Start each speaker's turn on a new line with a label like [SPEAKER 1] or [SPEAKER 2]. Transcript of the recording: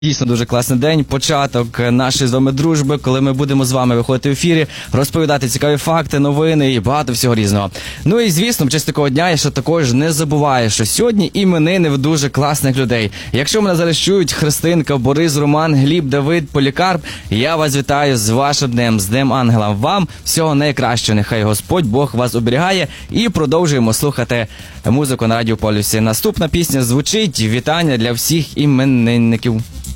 [SPEAKER 1] Дійсно дуже класний день, початок нашої з вами дружби, коли ми будемо з вами виходити в ефірі, розповідати цікаві факти, новини і багато всього різного. Ну і звісно, в честь такого дня я ще також не забуваю, що сьогодні іменини в дуже класних людей. Якщо мене зараз чують Христинка, Борис, Роман, Гліб, Давид, Полікарп, я вас вітаю з вашим днем, з Днем Ангела. Вам всього найкращого, нехай Господь Бог вас оберігає, і продовжуємо слухати музику на Радіо Полюсі. Наступна пісня звучить, вітання для всіх іменинників.